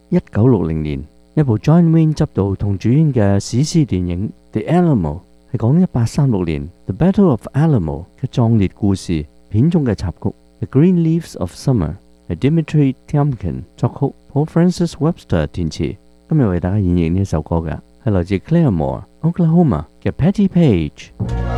1960年，一部 John Wayne 執導同主演嘅史詩電影《The Alamo》，係講1836年 The Battle of Alamo 嘅壯烈故事。片中嘅插曲《The Green Leaves of Summer》係 Dimitri Tiomkin 作曲， Paul Francis Webster 填詞。今日為大家演繹呢一首歌嘅係來自 Claremore Oklahoma 嘅 Patti Page。